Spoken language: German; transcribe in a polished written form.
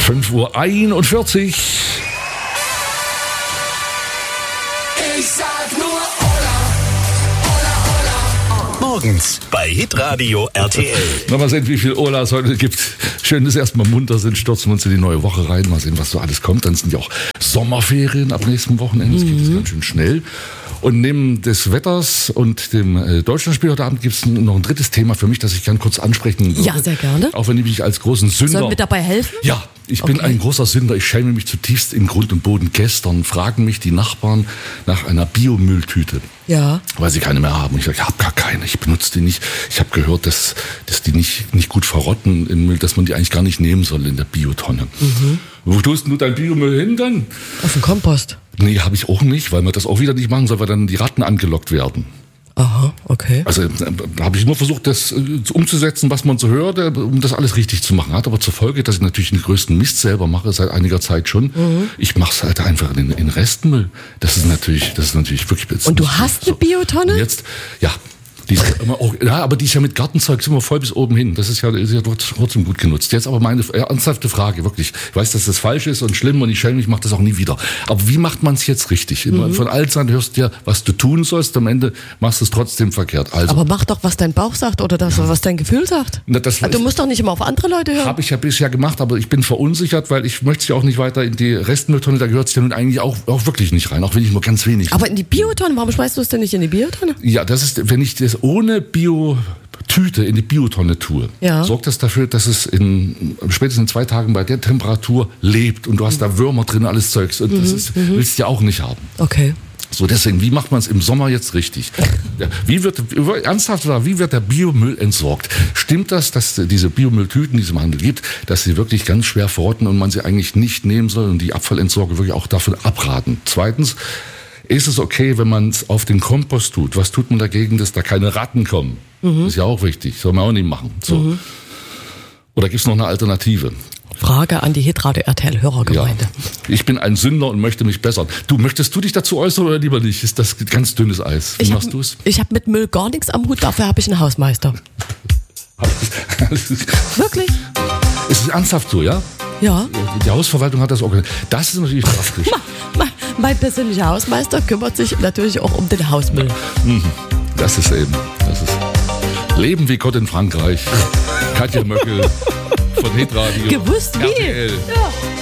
5:41 Uhr. Ich sag nur Morgens bei Hitradio RTL. Mal sehen, wie viel Ola es heute gibt. Schön, dass wir erstmal munter sind, stürzen wir uns in die neue Woche rein. Mal sehen, was so alles kommt. Dann sind ja auch Sommerferien ab nächsten Wochenende. Das geht jetzt ganz schön schnell. Und neben des Wetters und dem Deutschlandspiel heute Abend gibt es noch ein drittes Thema für mich, das ich gerne kurz ansprechen würde. Ja, sehr gerne. Auch wenn ich mich als großen Sünder... Sollen wir dabei helfen? Ja, ich bin ein großer Sünder. Ich schäme mich zutiefst in Grund und Boden. Gestern fragen mich die Nachbarn nach einer Biomülltüte. Ja. Weil sie keine mehr haben. Und ich sage, ich habe gar keine, ich benutze die nicht. Ich habe gehört, dass die nicht gut verrotten im Müll, dass man die eigentlich gar nicht nehmen soll in der Biotonne. Wo tust du dein Biomüll hin dann? Auf den Kompost. Nee, habe ich auch nicht, weil man das auch wieder nicht machen soll, weil dann die Ratten angelockt werden. Aha, okay. Also da habe ich nur versucht, das umzusetzen, was man so hört, um das alles richtig zu machen. Hat aber zur Folge, dass ich natürlich den größten Mist selber mache, seit einiger Zeit schon. Ich mache es halt einfach in Restmüll. Das ist natürlich wirklich... Und du hast eine Biotonne? Und jetzt, ja. Die ist immer auch, ja, aber die ist ja mit Gartenzeug immer voll bis oben hin. Das ist ja trotzdem gut genutzt. Jetzt aber meine ernsthafte Frage, wirklich. Ich weiß, dass das falsch ist und schlimm und ich schäme mich, ich mache das auch nie wieder. Aber wie macht man es jetzt richtig? Von allen Seiten hörst du ja, was du tun sollst, am Ende machst du es trotzdem verkehrt. Also, aber mach doch, was dein Bauch sagt oder das, was dein Gefühl sagt. Du musst doch nicht immer auf andere Leute hören. Habe ich ja bisher gemacht, aber ich bin verunsichert, weil ich möchte es ja auch nicht weiter in die Restmülltonne, da gehört es ja nun eigentlich auch wirklich nicht rein, auch wenn ich nur ganz wenig. Aber in die Biotonne, warum schmeißt du es denn nicht in die Biotonne? Ja, das ist, wenn ich das ohne Biotüte in die Biotonne tue, sorgt das dafür, dass es spätestens in 2 Tagen bei der Temperatur lebt und du hast da Würmer drin, alles Zeugs und das willst du ja auch nicht haben. Okay. So, deswegen, wie macht man es im Sommer jetzt richtig? Ja, wie wird der Biomüll entsorgt? Stimmt das, dass diese Biomülltüten, die es im Handel gibt, dass sie wirklich ganz schwer verrotten und man sie eigentlich nicht nehmen soll und die Abfallentsorger wirklich auch davon abraten? Zweitens, ist es okay, wenn man es auf den Kompost tut? Was tut man dagegen, dass da keine Ratten kommen? Ist ja auch wichtig, soll man auch nicht machen. So. Oder gibt es noch eine Alternative? Frage an die Hitradio RTL Hörergemeinde. Ja. Ich bin ein Sünder und möchte mich bessern. Möchtest du dich dazu äußern oder lieber nicht? Ist das ganz dünnes Eis? Wie machst du es? Ich habe mit Müll gar nichts am Hut, dafür habe ich einen Hausmeister. Wirklich? Ist es ernsthaft so, ja? Ja. Die Hausverwaltung hat das organisiert. Das ist natürlich drastisch. Mein persönlicher Hausmeister kümmert sich natürlich auch um den Hausmüll. Das ist Leben wie Gott in Frankreich. Katja Möckel von Hitradio. Gewusst wie? RTL. Ja.